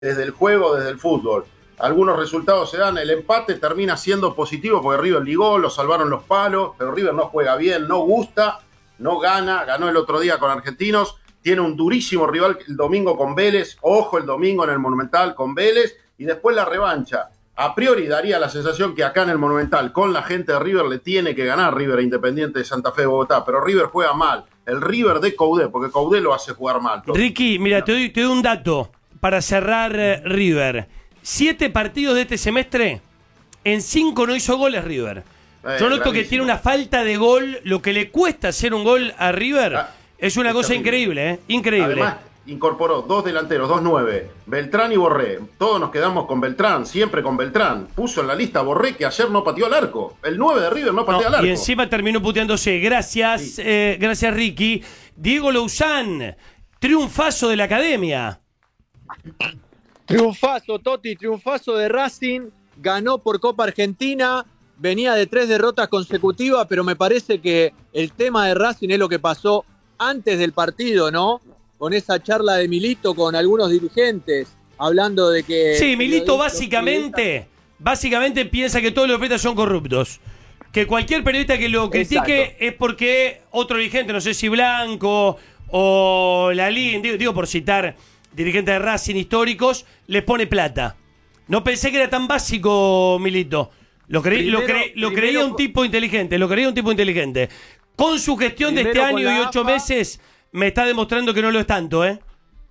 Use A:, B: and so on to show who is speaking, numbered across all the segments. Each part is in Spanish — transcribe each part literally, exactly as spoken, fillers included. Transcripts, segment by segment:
A: desde el juego, desde el fútbol. Algunos resultados se dan, el empate termina siendo positivo porque River ligó, lo salvaron los palos, pero River no juega bien, no gusta, no gana, ganó el otro día con Argentinos, tiene un durísimo rival el domingo con Vélez, ojo el domingo en el Monumental con Vélez, y después la revancha. A priori daría la sensación que acá en el Monumental, con la gente de River, le tiene que ganar River a Independiente de Santa Fe de Bogotá, pero River juega mal, el River de Coudet, porque Coudet lo hace jugar mal.
B: Ricky, mira, te doy, te doy un dato para cerrar eh, River. Siete partidos de este semestre, en cinco no hizo goles River.
A: Eh,
B: Yo noto
A: gravísimo.
B: que tiene una falta de gol, lo que le cuesta hacer un gol a River
A: Ah,
B: es una
A: es
B: cosa
A: terrible.
B: increíble, ¿eh? Increíble.
A: Además, incorporó dos delanteros, dos nueve, Beltrán y Borré. Todos nos quedamos con Beltrán, siempre con Beltrán. Puso en la lista a Borré, que ayer no pateó al arco. El nueve de River no patea
B: No,
A: al arco.
B: y encima terminó puteándose. Gracias,
A: Sí.
B: eh, gracias Ricky. Diego Louzán, triunfazo de la academia.
C: Triunfazo, Totti, triunfazo de Racing, ganó por Copa Argentina, venía de tres derrotas consecutivas, pero me parece que el tema de Racing es lo que pasó antes del partido, ¿no? Con esa charla de Milito con algunos dirigentes, hablando de que...
B: Sí, Milito
C: los
B: básicamente, básicamente piensa que todos los periodistas son corruptos. Que cualquier periodista que lo critique
C: Exacto.
B: es porque otro dirigente, no sé si Blanco o Lalín, digo, digo por citar dirigentes de Racing históricos, les pone plata. No pensé que era tan básico, Milito. Lo, creí,
C: Primero-
B: lo, creí- lo
C: primero
B: creía un
C: con-
B: tipo inteligente, lo creía un tipo inteligente. Con su gestión de este
C: Primero con
B: año y
C: la
B: ocho
C: A F A.
B: meses, me está demostrando que no lo es tanto, ¿eh?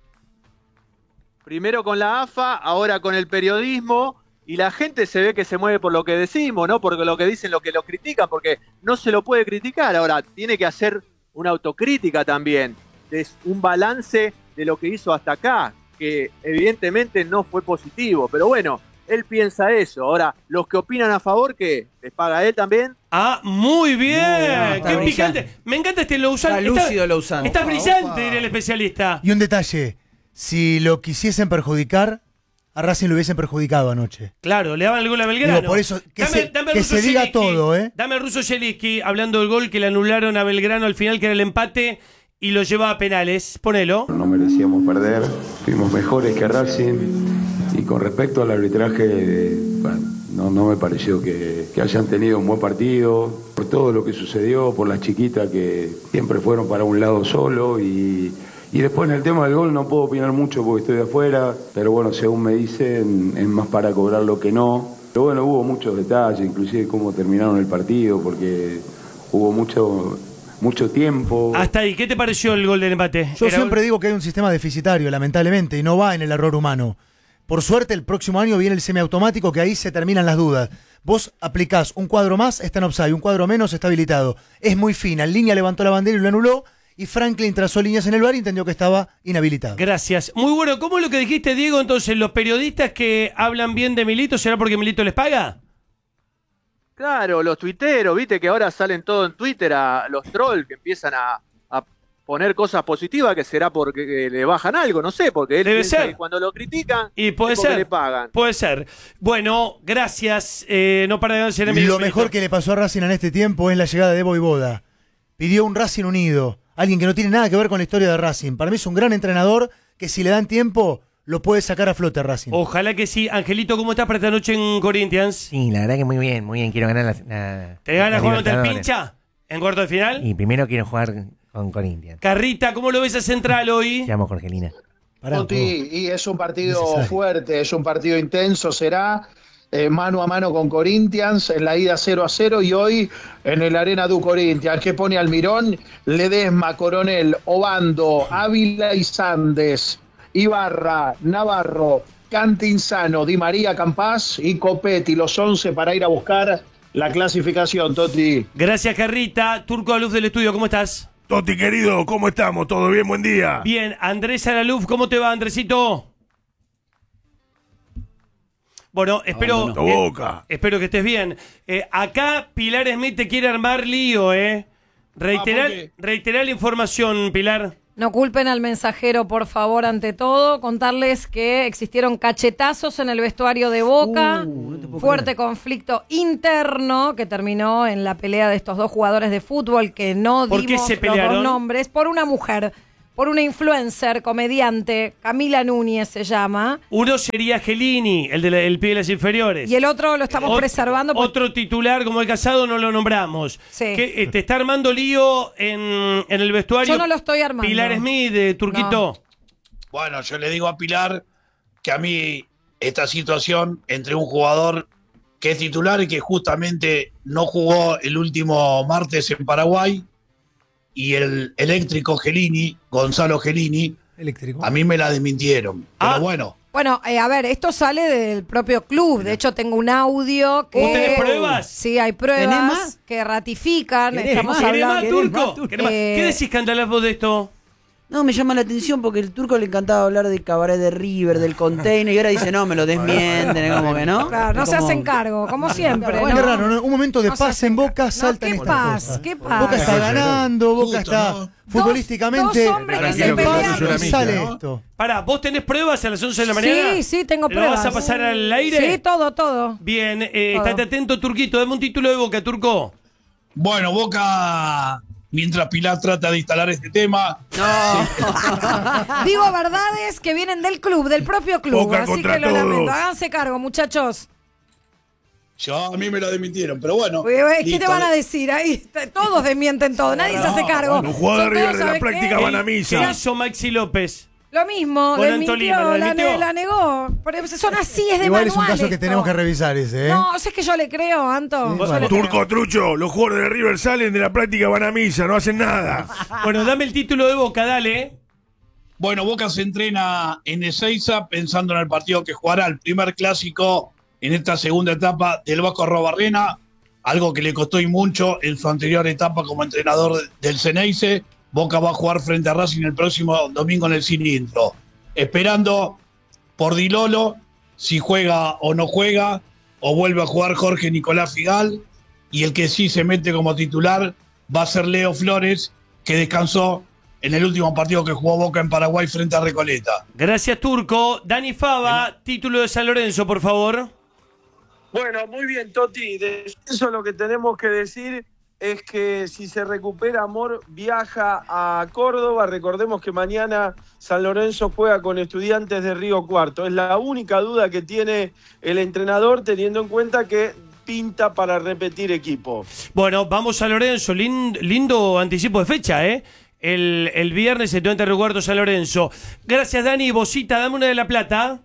C: Primero con la A F A, ahora con el periodismo, y la gente se ve que se mueve por lo que decimos, no por lo que dicen, lo que lo critican, porque no se lo puede criticar. Ahora, tiene que hacer una autocrítica también, es un balance de lo que hizo hasta acá, que evidentemente no fue positivo, pero bueno, él piensa eso. Ahora, los que opinan a favor, ¿qué? ¿Les paga él también?
B: Ah, muy bien.
D: Muy bien, está
B: Qué
D: brillante.
B: picante. Me encanta este Louzán.
D: Está lúcido Louzán.
B: Está
D: Opa,
B: brillante,
D: opa.
B: diría el especialista.
E: Y un detalle, si lo quisiesen perjudicar, a Racing lo hubiesen perjudicado anoche.
B: Claro, le daban el gol a Belgrano.
E: Digo, por eso, que se-
B: el
E: que
B: ruso
E: se diga
B: Zielinski.
E: todo, ¿eh?
B: Dame al ruso Zielinski hablando del gol que le anularon a Belgrano al final, que era el empate, y lo lleva a penales. Ponelo.
F: No merecíamos perder, fuimos mejores que Racing y con respecto al arbitraje, bueno, no, no me pareció que, que hayan tenido un buen partido, por todo lo que sucedió, por las chiquitas que siempre fueron para un lado solo y, y después en el tema del gol no puedo opinar mucho porque estoy de afuera, pero bueno, según me dicen es más para cobrar lo que no. Pero bueno, hubo muchos detalles, inclusive cómo terminaron el partido, porque hubo mucho... mucho tiempo.
B: Hasta ahí, ¿qué te pareció el gol del empate?
E: Yo
B: Era-
E: siempre digo que hay un sistema deficitario, lamentablemente, y no va en el error humano. Por suerte, el próximo año viene el semiautomático, que ahí se terminan las dudas. Vos aplicás un cuadro más, está en offside, un cuadro menos, está habilitado. Es muy fina, en línea levantó la bandera y lo anuló, y Franklin trazó líneas en el V A R y entendió que estaba inhabilitado.
B: Gracias. Muy bueno. ¿Cómo es lo que dijiste, Diego? Entonces, ¿los periodistas que hablan bien de Milito será porque Milito les paga?
C: Claro, los tuiteros, viste que ahora salen todo en Twitter a los trolls que empiezan a, a poner cosas positivas, que será porque le bajan algo, no sé, porque él
B: Debe
C: piensa
B: ser.
C: que cuando lo critican
B: Y puede
C: es porque
B: ser.
C: le pagan.
B: Puede ser. Bueno, gracias. Eh, no para de avanzar en
E: Lo mejor que le pasó a Racing en este tiempo es la llegada de Evo Boda. Pidió un Racing unido, alguien que no tiene nada que ver con la historia de Racing. Para mí es un gran entrenador que si le dan tiempo lo puede sacar a flote a Racing.
B: Ojalá que sí. Angelito, ¿cómo estás para esta noche en Corinthians?
D: Sí, la verdad que muy bien, muy bien. Quiero ganar la. la
B: ¿Te ganas
D: la
B: jugar contra el
D: Libertadores.
B: pincha en cuarto de final?
D: Y primero quiero jugar con Corinthians.
B: Carrita, ¿cómo lo ves a Central hoy?
D: Llamo Jorgelina.
E: Pará,
G: Toti, y es un partido
E: Necesario.
G: fuerte, es un partido intenso, será eh, mano a mano con Corinthians, en la ida cero a cero y hoy en el Arena du Corinthians, que pone Almirón, Ledesma, Coronel, Obando, Ávila y Sandes, Ibarra, Navarro, Cantinzano, Di María, Campás y Copetti, los once para ir a buscar la clasificación, Toti.
B: Gracias, Carrita. Turco a Luz del Estudio, ¿cómo estás?
H: Toti, querido, ¿cómo estamos? ¿Todo bien? Buen día.
B: Bien. Andrés Araluf, ¿cómo te va, Andresito? Bueno, espero,
H: Tu
B: eh,
H: boca.
B: espero que estés bien. Eh, acá Pilar Smith te quiere armar lío, ¿eh? Reiterar,
G: Ah, ¿por qué?
B: reiterar la información, Pilar.
I: No culpen al mensajero, por favor, ante todo. Contarles que existieron cachetazos en el vestuario de Boca.
E: Uh, no te puedo
I: Fuerte
E: creer.
I: conflicto interno que terminó en la pelea de estos dos jugadores de fútbol que no
B: ¿Por qué
I: dimos
B: se
I: los
B: pelearon?
I: dos nombres. Por una mujer. por una influencer, comediante, Camila Núñez se llama.
B: Uno sería Gelini, el del de pibe de las inferiores.
I: Y el otro lo estamos
B: Ot-
I: preservando. Porque...
B: Otro titular como el Casado no lo nombramos.
I: Sí.
B: Que eh, te está armando lío en, en el vestuario.
I: Yo no lo estoy armando.
B: Pilar Smith, de Turquito.
I: No.
H: Bueno, yo le digo a Pilar que a mí esta situación entre un jugador que es titular y que justamente no jugó el último martes en Paraguay y el eléctrico Gelini, Gonzalo Gelini,
E: Eléctrico.
H: a mí me la desmintieron.
B: Ah.
H: Pero bueno,
I: Bueno, eh, a ver, esto sale del propio club. De hecho, tengo un audio que...
B: ¿Vos tenés pruebas?
I: Sí, hay pruebas
D: ¿Tenés más?
I: que ratifican.
D: ¿Querés
I: Estamos
D: más?
B: ¿Querés más,
I: hablando...
D: ¿Querés
B: Turco?
D: más, Turco?
B: ¿Querés más?
I: Eh,
B: ¿Qué decís, Cantalás, vos de esto?
J: No, me llama la atención porque el turco le encantaba hablar del cabaret de River, del container, y ahora dice, no, me lo desmienten, como que no.
I: Claro, no
J: Es
I: se
J: como-
I: hacen cargo, como siempre.
E: Bueno,
I: ¿no?
E: qué raro, ¿no? Un momento de
I: No se
E: paz
I: hacen
E: en Boca,
I: cargo.
E: saltan
I: No, ¿qué
E: estas
I: paz?
E: cosas.
I: ¿Qué paz?
E: Boca está ganando, Boca
H: Justo,
E: está
H: ¿no?
E: futbolísticamente.
I: Dos hombres que se
E: en paz,
I: pelean.
E: y sale esto.
B: Pará, ¿vos tenés pruebas a las once de la mañana?
I: Sí, sí, tengo
B: ¿Lo
I: pruebas.
B: vas a pasar al aire?
I: Sí, todo, todo.
B: Bien, eh,
I: Todo.
B: estate atento, Turquito. Dame un título de Boca, Turco.
H: bueno, Boca, mientras Pilar trata de instalar este tema,
I: Digo verdades que vienen del club, del propio club.
H: Boca
I: así
H: contra
I: que lo
H: todos.
I: lamento. Háganse cargo, muchachos.
H: yo a mí me lo desmintieron, pero bueno.
I: Uy, uy, ¿Qué
H: listo.
I: te van a decir? Ahí está, todos desmienten todo. Nadie se hace cargo.
H: bueno, los jugadores
I: Son
H: de
I: todos,
H: River de la
I: ¿sabes
H: práctica
I: qué?
H: van a
B: ¿Qué
H: misa.
B: hizo Maxi López?
I: Lo mismo,
B: Con
I: desmintió,
B: Antolima, ¿lo
I: la,
B: desmintió?
I: ne- la negó. Pero son así, es de
E: Igual es un
I: manual
E: caso que
I: esto.
E: tenemos que revisar ese, ¿eh?
I: No, o sea, es que yo le creo, Anto.
E: Sí,
I: Yo
E: bueno.
I: le creo.
H: Turco, trucho, los jugadores de River salen de la práctica, van a misa, no hacen nada.
B: Bueno, dame el título de Boca, dale.
H: Bueno, Boca se entrena en Ezeiza pensando en el partido que jugará el primer clásico en esta segunda etapa del Vasco Arrobarrena, algo que le costó y mucho en su anterior etapa como entrenador del Ceneice. Boca va a jugar frente a Racing el próximo domingo en el cilindro, esperando por Di Lolo si juega o no juega, o vuelve a jugar Jorge Nicolás Figal, y el que sí se mete como titular va a ser Leo Flores, que descansó en el último partido que jugó Boca en Paraguay frente a Recoleta.
B: Gracias, Turco. Dani Fava, título de San Lorenzo, por favor.
K: Bueno, muy bien, Toti. De eso lo que tenemos que decir es que si se recupera Amor, viaja a Córdoba. Recordemos que mañana San Lorenzo juega con Estudiantes de Río Cuarto. Es la única duda que tiene el entrenador, teniendo en cuenta que pinta para repetir equipo.
B: Bueno, vamos a Lorenzo. Lin- lindo anticipo de fecha, ¿eh? El, el viernes, Estudiantes de Río Cuarto, San Lorenzo. Gracias, Dani. Bocita, dame una de La Plata.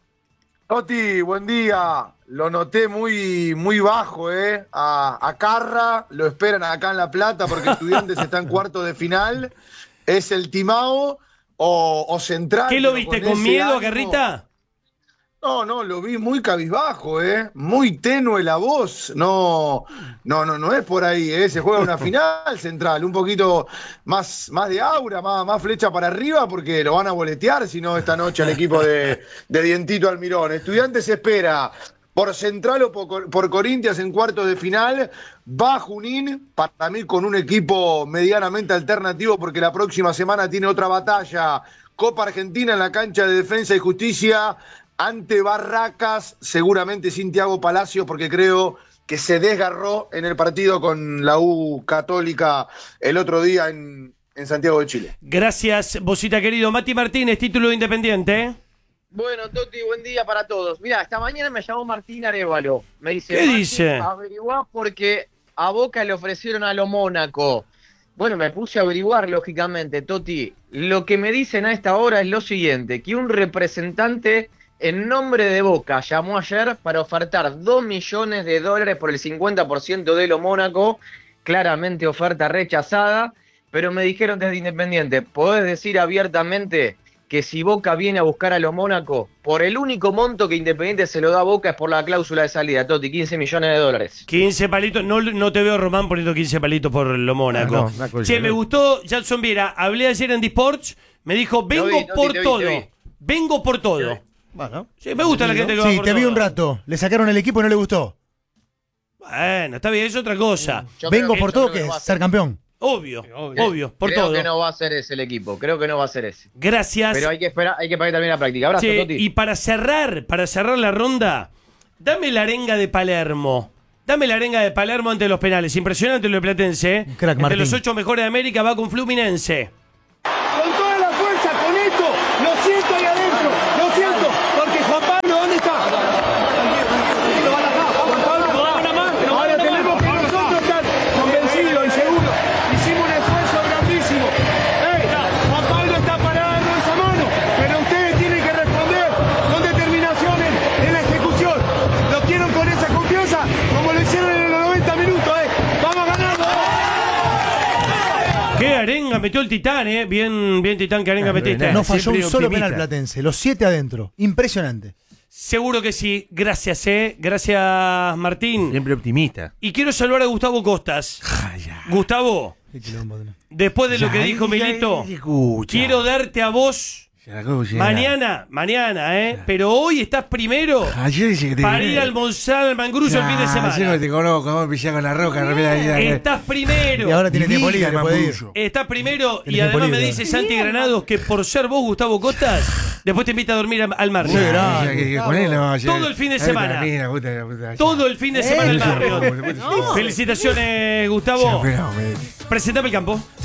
L: Toti, buen día. Lo noté muy, muy bajo, ¿eh? A, a Carra, lo esperan acá en La Plata porque Estudiantes está en cuarto de final. ¿Es el Timao o, o Central?
B: ¿Qué lo
L: pero
B: viste?
L: con
B: ¿Con
L: ese
B: miedo,
L: ánimo?
B: Garrita?
L: No, no, lo vi muy cabizbajo, ¿eh? Muy tenue la voz. No, no, no, no es por ahí, ¿eh? Se juega una final Central, un poquito más, más de aura, más, más flecha para arriba, porque lo van a boletear, si no, esta noche al equipo de, de Dientito Almirón. Estudiantes espera por Central o por, por Corinthians en cuartos de final. Va Junín, para mí con un equipo medianamente alternativo, porque la próxima semana tiene otra batalla. Copa Argentina en la cancha de Defensa y Justicia ante Barracas, seguramente sin Thiago Palacio, porque creo que se desgarró en el partido con la U Católica el otro día en, en Santiago de Chile.
B: Gracias, Bocita querido. Mati Martínez, título de Independiente, ¿eh?
M: Bueno, Toti, buen día para todos. Mirá, esta mañana me llamó Martín Arévalo. Me dice,
B: ¿Qué
M: "Martín,
B: dice?
M: averiguá porque a Boca le ofrecieron a lo Mónaco". Bueno, me puse a averiguar, lógicamente, Toti. Lo que me dicen a esta hora es lo siguiente, que un representante en nombre de Boca llamó ayer para ofertar dos millones de dólares por el cincuenta por ciento de lo Mónaco. Claramente oferta rechazada, pero me dijeron desde Independiente, ¿podés decir abiertamente que si Boca viene a buscar a lo Mónaco, por el único monto que Independiente se lo da a Boca es por la cláusula de salida, Toti, quince millones de dólares?
B: quince palitos. No, no te veo, Román, poniendo quince palitos por lo Mónaco.
M: Ah, no, una cosa,
B: che,
M: no.
B: me gustó Jackson Viera. Hablé ayer en Disports. Me dijo, vengo
M: vi, Toti,
B: por
M: te vi,
B: todo.
M: te vi.
B: Vengo por todo.
E: Bueno.
B: Sí, me gusta la gente que va
E: Sí,
B: por
E: te vi
B: todo.
E: un rato. Le sacaron el equipo y no le gustó.
B: Bueno, está bien, es otra cosa.
M: Yo creo
E: Vengo
M: que
E: por
M: eso
E: todo,
M: creo que
E: que
M: no va
E: es
M: a
E: ser campeón.
B: Obvio, obvio, por
M: creo
B: todo.
M: que no va a ser ese el equipo, creo que no va a ser ese.
B: Gracias.
M: Pero hay que esperar, hay que para que termine la práctica. Abrazo,
B: Che,
M: Toti.
B: y para cerrar, para cerrar la ronda, dame la arenga de Palermo. Dame la arenga de Palermo ante los penales. Impresionante lo de Platense, ¿eh?
E: Crack,
B: Entre
E: Martín.
B: los ocho mejores de América va con Fluminense.
K: Con todo el
B: Arenga metió el Titán, ¿eh? Bien, bien Titán que Arenga metió el Titán.
E: No falló un solo penal platense. Los siete adentro. Impresionante.
B: Seguro que sí. Gracias, ¿eh? Gracias, Martín.
D: Siempre optimista.
B: Y quiero saludar a Gustavo Costas. Gustavo, después de lo que
D: Ya,
B: dijo
D: ya,
B: Milito,
D: ya, escucha.
B: quiero darte a vos mañana, mañana, ¿eh? Pero hoy estás primero
D: Ayer dice que te
B: para ir a almorzar al Mangrullo el fin de semana.
D: Yo no te conozco, vos empecé con la roca.
B: Estás primero.
E: Y ahora tiene tiempo libre, puede ir.
B: Estás primero y
E: Tenés
B: además
E: tiempo
B: me
E: libre.
B: dice Santi Granados que por ser vos, Gustavo Costas, después te invita a dormir al- al mar.
D: Muy grande. Con él no,
B: Todo el fin de
D: Ay,
B: semana.
D: para mí, la puta, la puta, ya.
B: Todo el fin de semana al
D: Eso,
B: Marriott.
D: no.
B: Felicitaciones, Gustavo.
D: Ya, pero, me-
B: Presentame el campo.